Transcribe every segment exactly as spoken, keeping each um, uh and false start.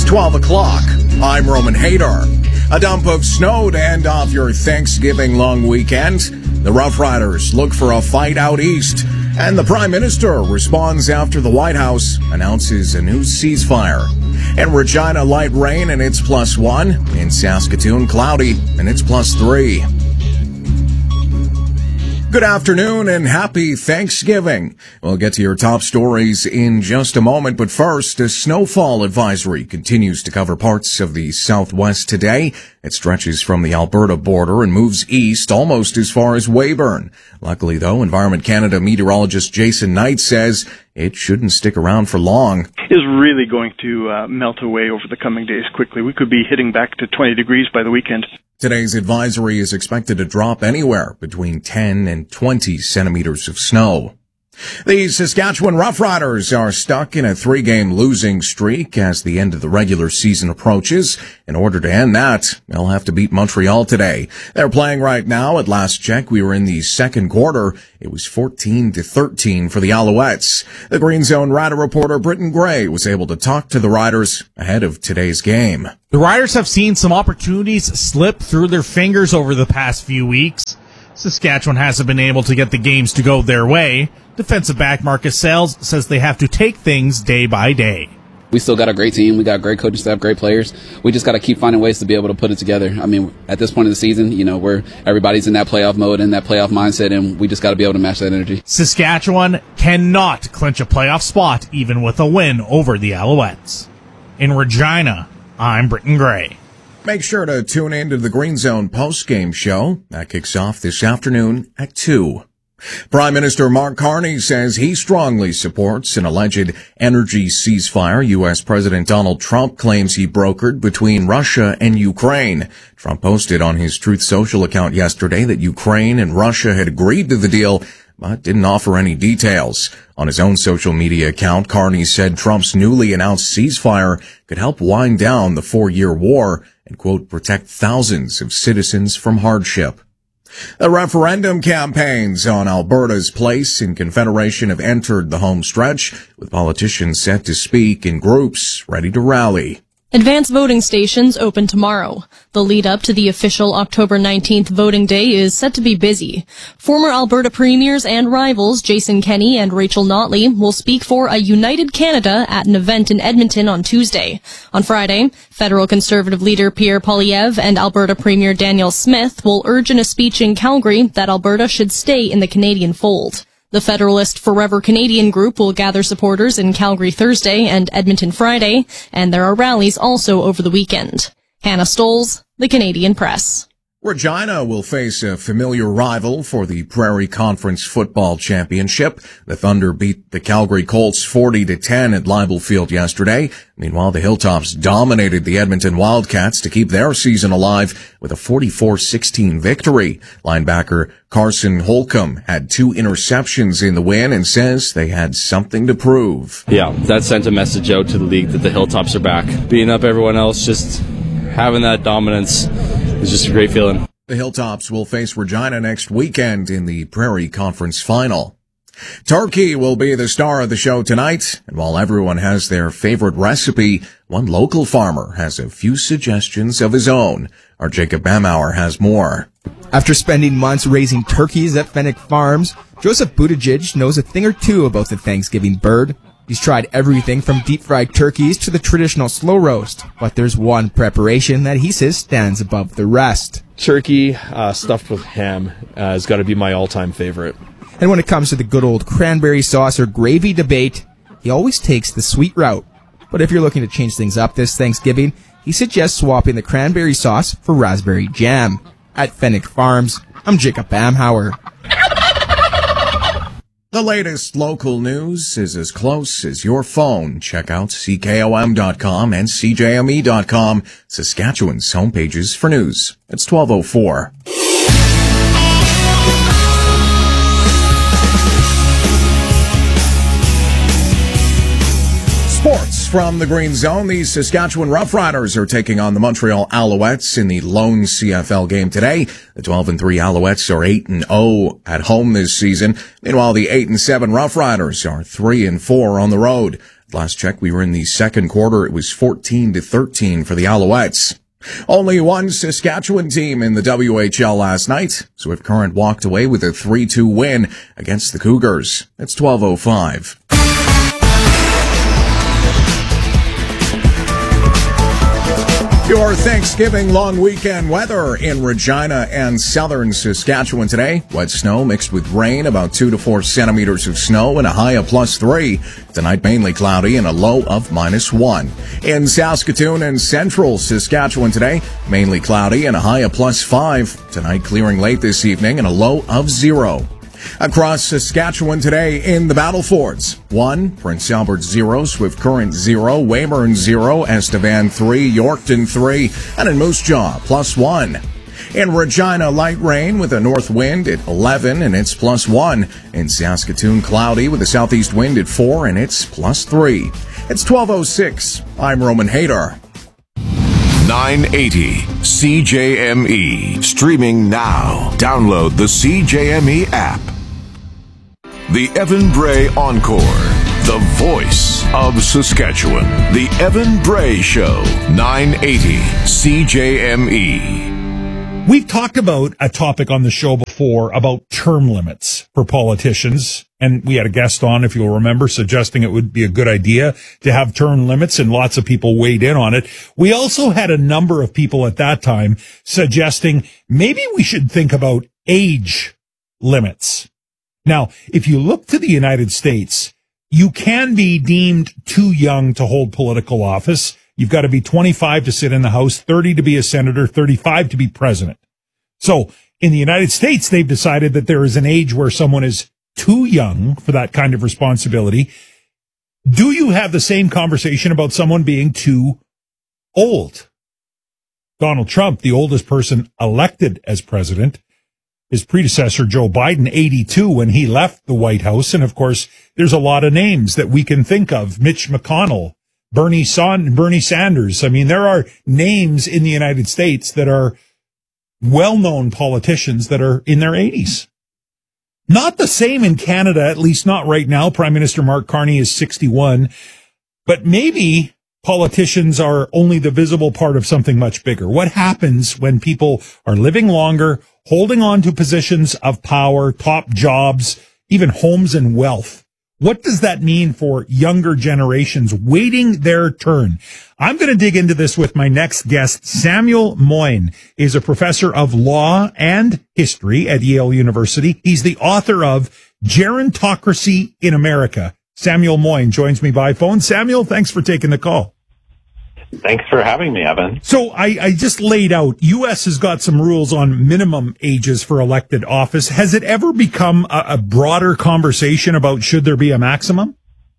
twelve o'clock. I'm Roman Hader. A dump of snow to end off your Thanksgiving long weekend. The Rough Riders look for a fight out east. And the Prime Minister responds after the White House announces a new ceasefire. In Regina, light rain and it's plus one. In Saskatoon, cloudy and it's plus three. Good afternoon and happy Thanksgiving. We'll get to your top stories in just a moment, but first, a snowfall advisory continues to cover parts of the southwest today. It stretches from the Alberta border and moves east almost as far as Weyburn. Luckily, though, Environment Canada meteorologist Jason Knight says it shouldn't stick around for long. Is really going to uh, melt away over the coming days quickly. We could be hitting back to twenty degrees by the weekend. Today's advisory is expected to drop anywhere between ten and twenty centimeters of snow. The Saskatchewan Roughriders are stuck in a three-game losing streak as the end of the regular season approaches. In order to end that, they'll have to beat Montreal today. They're playing right now. At last check, we were in the second quarter. It was fourteen to thirteen for the Alouettes. The Green Zone Rider reporter Britton Gray was able to talk to the Riders ahead of today's game. The Riders have seen some opportunities slip through their fingers over the past few weeks. Saskatchewan hasn't been able to get the games to go their way. Defensive back Marcus Sales says they have to take things day by day. We still got a great team. We got great coaching staff, great players. We just got to keep finding ways to be able to put it together. I mean, at this point in the season, you know, where everybody's in that playoff mode and that playoff mindset, and we just got to be able to match that energy. Saskatchewan cannot clinch a playoff spot even with a win over the Alouettes. In Regina, I'm Britton Gray. Make sure to tune in to the Green Zone post-game show. That kicks off this afternoon at two. Prime Minister Mark Carney says he strongly supports an alleged energy ceasefire U S President Donald Trump claims he brokered between Russia and Ukraine. Trump posted on his Truth Social account yesterday that Ukraine and Russia had agreed to the deal, but didn't offer any details. On his own social media account, Carney said Trump's newly announced ceasefire could help wind down the four-year war and, quote, protect thousands of citizens from hardship. The referendum campaigns on Alberta's place in Confederation have entered the home stretch, with politicians set to speak in groups ready to rally. Advance voting stations open tomorrow. The lead up to the official October nineteenth voting day is set to be busy. Former Alberta premiers and rivals Jason Kenney and Rachel Notley will speak for a United Canada at an event in Edmonton on Tuesday. On Friday, federal Conservative leader Pierre Poilievre and Alberta Premier Danielle Smith will urge in a speech in Calgary that Alberta should stay in the Canadian fold. The Federalist Forever Canadian group will gather supporters in Calgary Thursday and Edmonton Friday, and there are rallies also over the weekend. Hannah Stolz, The Canadian Press. Regina will face a familiar rival for the Prairie Conference Football Championship. The Thunder beat the Calgary Colts forty to ten at Leibel Field yesterday. Meanwhile, the Hilltops dominated the Edmonton Wildcats to keep their season alive with a forty-four sixteen victory. Linebacker Carson Holcomb had two interceptions in the win and says they had something to prove. Yeah, that sent a message out to the league that the Hilltops are back. Beating up everyone else, just having that dominance is just a great feeling. The Hilltops will face Regina next weekend in the Prairie Conference Final. Turkey will be the star of the show tonight, and while everyone has their favorite recipe, one local farmer has a few suggestions of his own. Our Jacob Bamauer has more. After spending months raising turkeys at Fennec Farms, Joseph Buttigieg knows a thing or two about the Thanksgiving bird. He's tried everything from deep-fried turkeys to the traditional slow roast, but there's one preparation that he says stands above the rest. Turkey uh, stuffed with ham uh, has got to be my all-time favorite. And when it comes to the good old cranberry sauce or gravy debate, he always takes the sweet route. But if you're looking to change things up this Thanksgiving, he suggests swapping the cranberry sauce for raspberry jam. At Fennec Farms, I'm Jacob Bamhauer. The latest local news is as close as your phone. Check out C K O M dot com and C J M E dot com, Saskatchewan's homepages for news. It's twelve oh four. Sports from the Green Zone. The Saskatchewan Roughriders are taking on the Montreal Alouettes in the lone C F L game today. The twelve and three Alouettes are eight and oh at home this season. Meanwhile, the eight and seven Roughriders are three and four on the road. Last check, we were in the second quarter. It was fourteen to thirteen for the Alouettes. Only one Saskatchewan team in the W H L last night. Swift Current walked away with a three two win against the Cougars. It's twelve oh five. Your Thanksgiving long weekend weather in Regina and southern Saskatchewan today. Wet snow mixed with rain, about two to four centimeters of snow and a high of plus three. Tonight mainly cloudy and a low of minus one. In Saskatoon and central Saskatchewan today, mainly cloudy and a high of plus five. Tonight clearing late this evening and a low of zero. Across Saskatchewan today in the Battle Forts, one, Prince Albert zero, Swift Current zero, Weyburn zero, Estevan three, Yorkton three, and in Moose Jaw plus one. In Regina, light rain with a north wind at eleven and it's plus one. In Saskatoon, cloudy with a southeast wind at four and it's plus three. It's twelve oh six. I'm Roman Hayter. nine eighty C J M E. Streaming now. Download the C J M E app. The Evan Bray Encore. The voice of Saskatchewan. The Evan Bray Show. nine eighty C J M E. We've talked about a topic on the show before about term limits for politicians. And we had a guest on, if you'll remember, suggesting it would be a good idea to have term limits, and lots of people weighed in on it. We also had a number of people at that time suggesting maybe we should think about age limits. Now, if you look to the United States, you can be deemed too young to hold political office. You've got to be twenty-five to sit in the House, thirty to be a senator, thirty-five to be president. So in the United States, they've decided that there is an age where someone is too young for that kind of responsibility. Do you have the same conversation about someone being too old? Donald Trump, the oldest person elected as president, his predecessor, Joe Biden, eighty-two when he left the White House. And of course, there's a lot of names that we can think of. Mitch McConnell, Bernie Son- Bernie Sanders. I mean, there are names in the United States that are well-known politicians that are in their eighties. Not the same in Canada, at least not right now. Prime Minister Mark Carney is sixty-one. But maybe politicians are only the visible part of something much bigger. What happens when people are living longer, holding on to positions of power, top jobs, even homes and wealth? What does that mean for younger generations waiting their turn? I'm going to dig into this with my next guest. Samuel Moyn is a professor of law and history at Yale University. He's the author of Gerontocracy in America. Samuel Moyn joins me by phone. Samuel, thanks for taking the call. Thanks for having me, Evan. So I, I just laid out, U S has got some rules on minimum ages for elected office. Has it ever become a, a broader conversation about should there be a maximum?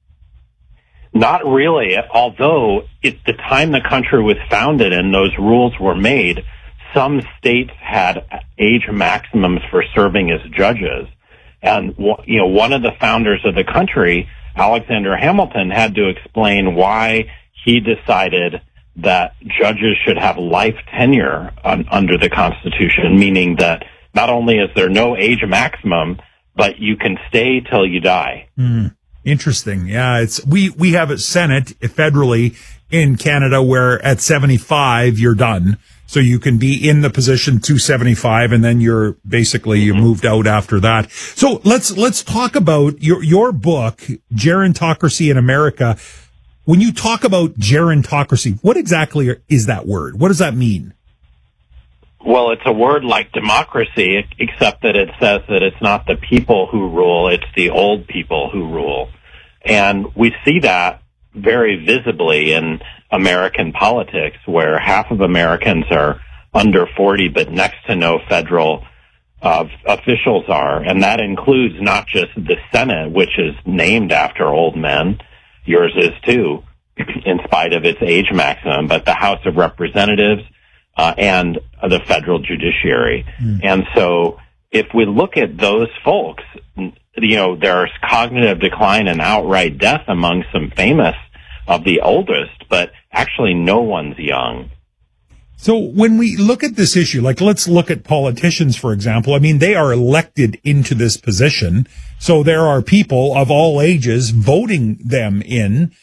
Not really, although at the time the country was founded and those rules were made, some states had age maximums for serving as judges. And, you know, one of the founders of the country, Alexander Hamilton, had to explain why he decided that judges should have life tenure on, under the Constitution, meaning that not only is there no age maximum, but you can stay till you die. Mm, interesting. Yeah, it's we we have a Senate federally in Canada where at seventy-five you're done. So you can be in the position to seventy-five, and then you're basically you moved out after that. So let's let's talk about your your book, Gerontocracy in America. When you talk about gerontocracy, what exactly is that word? What does that mean? Well, it's a word like democracy, except that it says that it's not the people who rule, it's the old people who rule. And we see that very visibly in American politics, where half of Americans are under forty, but next to no federal uh, officials are. And that includes not just the Senate, which is named after old men. Yours is too, in spite of its age maximum, but the House of Representatives uh, and the federal judiciary. Mm. And so if we look at those folks, you know, there's cognitive decline and outright death among some famous of the oldest, but actually no one's young. So when we look at this issue, like let's look at politicians, for example. I mean, they are elected into this position. So there are people of all ages voting them in.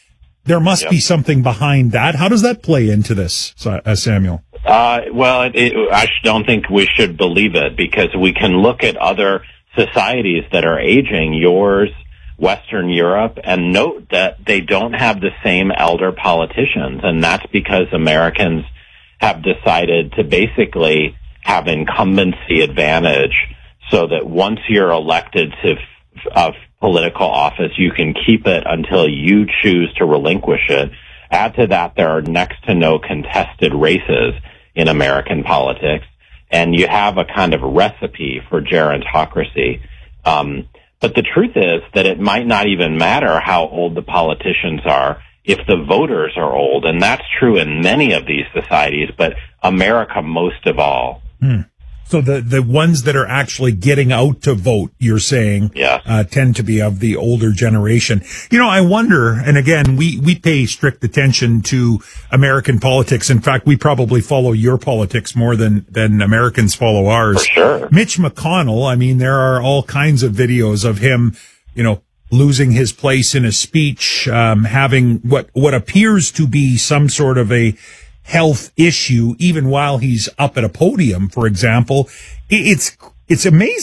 there must Yep. be something behind that. How does that play into this, uh, Samuel? Uh, well, it, it, I don't think we should believe it, because we can look at other societies that are aging, yours, Western Europe, and note that they don't have the same elder politicians. And that's because Americans have decided to basically have incumbency advantage, so that once you're elected to a political office, you can keep it until you choose to relinquish it. Add to that, there are next to no contested races in American politics, and you have a kind of recipe for gerontocracy. Um, but the truth is that it might not even matter how old the politicians are if the voters are old, and that's true in many of these societies, but America most of all. Hmm. So the, the ones that are actually getting out to vote, you're saying, yes. uh, tend to be of the older generation. You know, I wonder, and again, we, we pay strict attention to American politics. In fact, we probably follow your politics more than, than Americans follow ours. For sure. Mitch McConnell, I mean, there are all kinds of videos of him, you know, losing his place in a speech, um, having what, what appears to be some sort of a health issue, even while he's up at a podium, for example. It's, it's amazing